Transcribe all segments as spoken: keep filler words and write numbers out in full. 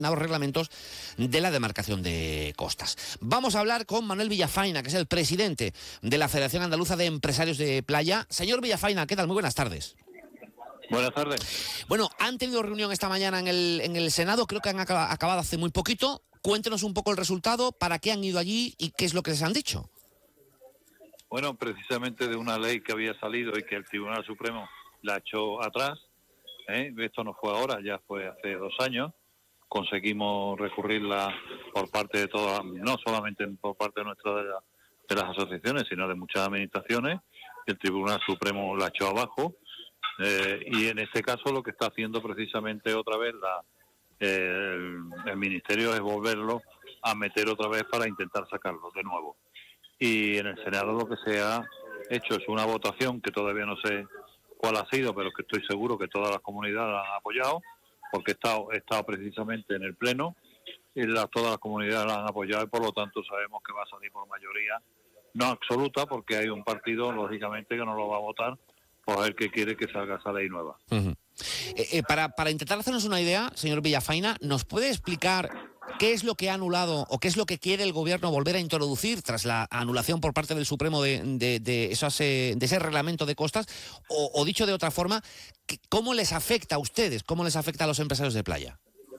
los reglamentos de la demarcación de costas. Vamos a hablar con Manuel Villafaina, que es el presidente de la Federación Andaluza de Empresarios de Playa. Señor Villafaina, ¿qué tal? Muy buenas tardes. Buenas tardes. Bueno, han tenido reunión esta mañana en el, en el Senado, creo que han acabado hace muy poquito. Cuéntenos un poco el resultado, para qué han ido allí y qué es lo que les han dicho. Bueno, precisamente de una ley que había salido y que el Tribunal Supremo la echó atrás, ¿eh? Esto no fue ahora, ya fue hace dos años. Conseguimos recurrirla por parte de todas, no solamente por parte nuestra de, la, de las asociaciones, sino de muchas administraciones. El Tribunal Supremo la echó abajo, eh, y en este caso lo que está haciendo precisamente otra vez la, eh, el, el Ministerio es volverlo a meter otra vez para intentar sacarlo de nuevo. Y en el Senado lo que se ha hecho es una votación que todavía no sé cuál ha sido, pero que estoy seguro que todas las comunidades la han apoyado, porque he estado, he estado precisamente en el Pleno y las, todas las comunidades la han apoyado y por lo tanto sabemos que va a salir por mayoría, no absoluta, porque hay un partido, lógicamente, que no lo va a votar, por el que quiere que salga esa ley nueva. Uh-huh. eh, eh, para, para intentar hacernos una idea, señor Villafaina, ¿nos puede explicar qué es lo que ha anulado o qué es lo que quiere el Gobierno volver a introducir tras la anulación por parte del Supremo de, de, de, esas, de ese reglamento de costas? O, o dicho de otra forma, ¿cómo les afecta a ustedes? ¿Cómo les afecta a los empresarios de playa?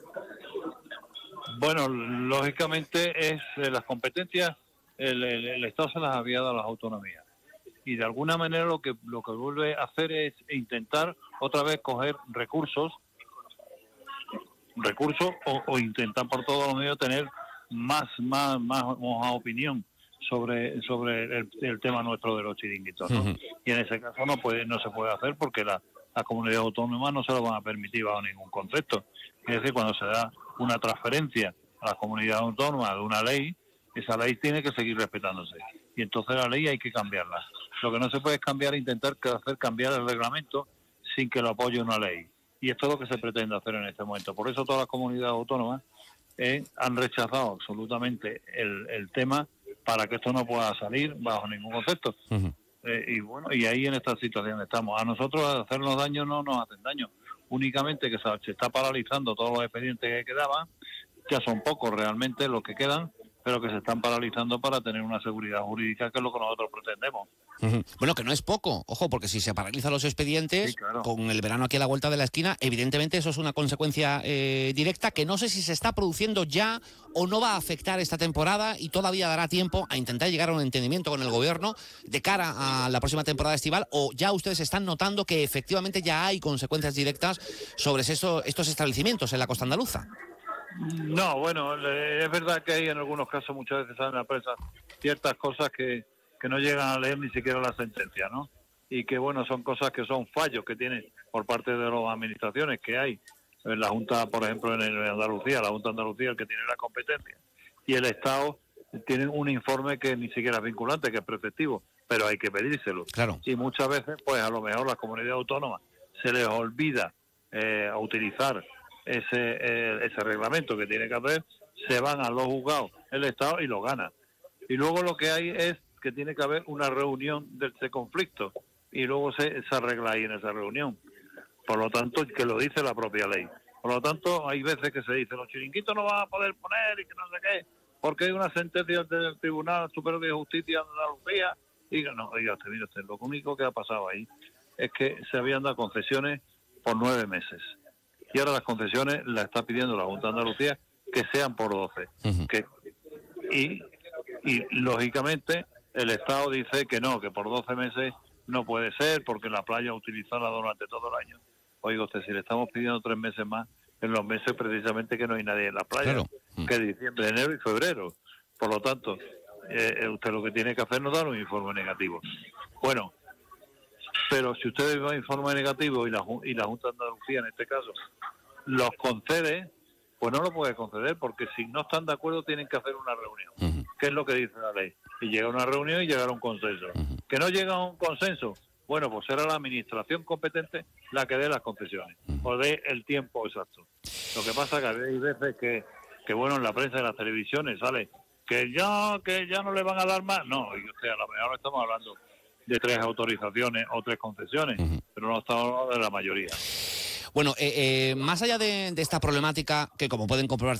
Bueno, lógicamente es eh, las competencias, el, el, el Estado se las había dado a las autonomías. Y de alguna manera lo que lo que vuelve a hacer es intentar otra vez coger recursos, recursos o, o intentar por todos los medios tener más más más, más opinión sobre sobre el, el tema nuestro de los chiringuitos, ¿no? Uh-huh. Y en ese caso no puede no se puede hacer porque la, la comunidad autónoma no se lo van a permitir bajo ningún concepto. Es decir, cuando se da una transferencia a la comunidad autónoma de una ley, esa ley tiene que seguir respetándose. Y entonces la ley hay que cambiarla. Lo que no se puede es cambiar, intentar hacer cambiar el reglamento sin que lo apoye una ley. Y esto es lo que se pretende hacer en este momento. Por eso todas las comunidades autónomas eh, han rechazado absolutamente el, el tema para que esto no pueda salir bajo ningún concepto. Uh-huh. Eh, y bueno, y ahí en esta situación estamos. A nosotros hacernos daño no nos hacen daño. Únicamente que se está paralizando todos los expedientes que quedaban, ya son pocos realmente los que quedan, pero que se están paralizando para tener una seguridad jurídica, que es lo que nosotros pretendemos. Uh-huh. Bueno, que no es poco, ojo, porque si se paralizan los expedientes, sí, claro, con el verano aquí a la vuelta de la esquina, evidentemente eso es una consecuencia eh, directa que no sé si se está produciendo ya o no va a afectar esta temporada y todavía dará tiempo a intentar llegar a un entendimiento con el Gobierno de cara a la próxima temporada estival, o ya ustedes están notando que efectivamente ya hay consecuencias directas sobre eso, estos establecimientos en la costa andaluza. No, bueno, es verdad que hay en algunos casos muchas veces en la prensa ciertas cosas que, que no llegan a leer ni siquiera la sentencia, ¿no? Y que, bueno, son cosas que son fallos que tienen por parte de las administraciones que hay. En la Junta, por ejemplo, en Andalucía, la Junta de Andalucía, el que tiene la competencia. Y el Estado tiene un informe que ni siquiera es vinculante, que es preceptivo, pero hay que pedírselo. Claro. Y muchas veces, pues a lo mejor las comunidades autónomas se les olvida eh, utilizar ese eh, ese reglamento que tiene que hacer, se van a los juzgados el Estado y lo gana. Y luego lo que hay es que tiene que haber una reunión de ese conflicto y luego se, se arregla ahí en esa reunión. Por lo tanto, que lo dice la propia ley. Por lo tanto, hay veces que se dice, los chiringuitos no van a poder poner y que no sé qué, porque hay una sentencia del Tribunal Superior de Justicia de Andalucía. Y no, oiga usted, mire usted, lo único que ha pasado ahí es que se habían dado concesiones por nueve meses. Y ahora las concesiones las está pidiendo la Junta de Andalucía que sean por doce. Uh-huh. Que, y, y, lógicamente, el Estado dice que no, que por doce meses no puede ser, porque la playa utilizarla durante todo el año. Oiga usted, si le estamos pidiendo tres meses más, en los meses precisamente que no hay nadie en la playa, claro, uh-huh, que diciembre, enero y febrero. Por lo tanto, eh, usted lo que tiene que hacer es no dar un informe negativo. Bueno, pero si usted da un informe negativo y la, y la Junta de Andalucía, en este caso, los concede, pues no lo puede conceder, porque si no están de acuerdo tienen que hacer una reunión. Uh-huh. ¿Qué es lo que dice la ley? Y llega a una reunión y llegar a un consenso. Uh-huh. ¿Que no llega a un consenso? Bueno, pues será la administración competente la que dé las concesiones, uh-huh, o dé el tiempo exacto. Lo que pasa es que hay veces que, que bueno, en la prensa y en las televisiones sale que ya, que ya no le van a dar más. No, y o sea, a lo mejor estamos hablando de tres autorizaciones o tres concesiones, uh-huh, pero no estamos hablando de la mayoría. Bueno, eh, eh, más allá de, de esta problemática, que como pueden comprobar